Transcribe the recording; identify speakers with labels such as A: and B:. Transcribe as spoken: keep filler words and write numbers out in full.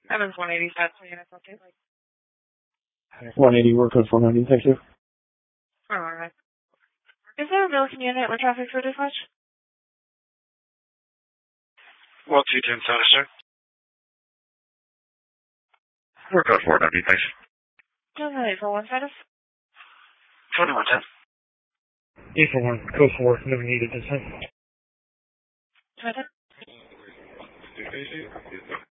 A: Evans one eighty-five, Planet update.
B: one eighty, work code four ninety, thank you.
A: Alright. Is there a Milliken unit with traffic for dispatch?
C: Well, two ten status, sir. Work code four ninety, thanks.
A: eight four one status?
C: twenty-one ten.
B: eight four one, code four, never needed this time.
A: twenty-one ten?